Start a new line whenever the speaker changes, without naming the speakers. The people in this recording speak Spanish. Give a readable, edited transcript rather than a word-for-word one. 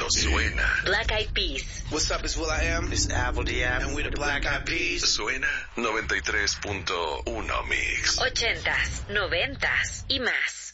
Suena.
Black Eyed Peas.
What's up, it's will.i.am.
It's Apple D.App.
And we're the Black Eyed Peas.
Suena 93.1 Mix.
80s, 90s y más.